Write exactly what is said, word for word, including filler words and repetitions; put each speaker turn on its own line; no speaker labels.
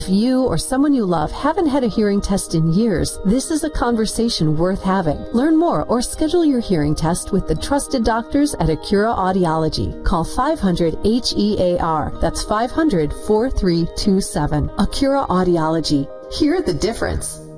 If you or someone you love haven't had a hearing test in years, this is a conversation worth having. Learn more or schedule your hearing test with the trusted doctors at Acura Audiology. Call five hundred H E A R. That's five hundred, four three two seven. Acura Audiology. Hear the difference.